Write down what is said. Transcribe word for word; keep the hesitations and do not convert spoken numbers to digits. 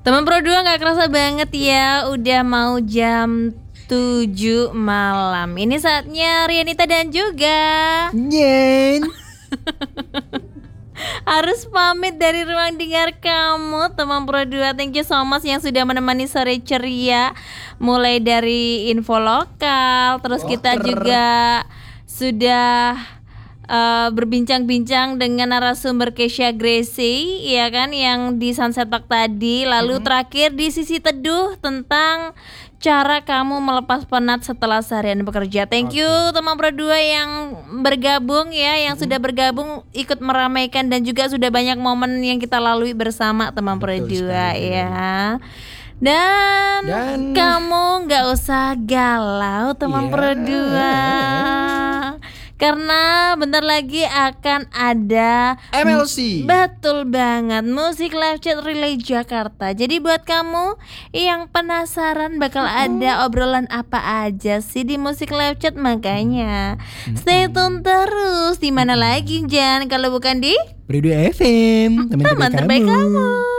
Teman Pro dua gak kerasa banget ya, udah mau jam tujuh malam. Ini saatnya Rianita dan juga Yen harus pamit dari ruang dengar kamu, teman Pro dua. Thank you so much yang sudah menemani sore ceria, mulai dari info lokal, terus kita juga sudah Uh, berbincang-bincang dengan narasumber Kesha Gracie, ya kan, yang di Sunset Park tadi. Lalu mm-hmm. terakhir di sisi teduh tentang cara kamu melepas penat setelah seharian bekerja. Thank okay. you teman Pro dua yang bergabung ya, yang mm-hmm. sudah bergabung ikut meramaikan dan juga sudah banyak momen yang kita lalui bersama teman Pro dua ya. Dan, dan kamu nggak usah galau teman yeah. Pro dua. Karena bentar lagi akan ada M L C. Betul banget, Music Live Chat Relay Jakarta. Jadi buat kamu yang penasaran bakal ada obrolan apa aja sih di Music Live Chat, makanya stay tune terus. Di mana lagi Jan kalau bukan di Pro dua F M, teman terbaik kamu.